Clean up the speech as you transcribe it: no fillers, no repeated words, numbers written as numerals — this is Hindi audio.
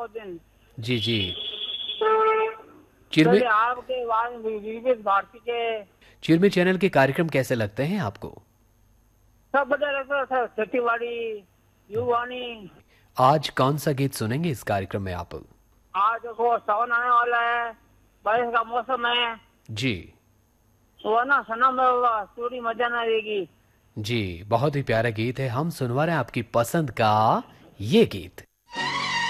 को दिन। जी जी। चलिए चिरमे आपके विविध भारती के चिरमे चैनल के कार्यक्रम कैसे लगते हैं आपको? सब बढ़िया लगता है सर, खेती बाड़ी, युवानी। आज कौन सा गीत सुनेंगे इस कार्यक्रम में आप? आज देखो सावन आने वाला है, बारिश का मौसम है। जी वो ना सनम होगा पूरी मजा ना देगी। जी, बहुत ही प्यारा गीत है, हम सुनवा रहे हैं आपकी पसंद का ये गीत।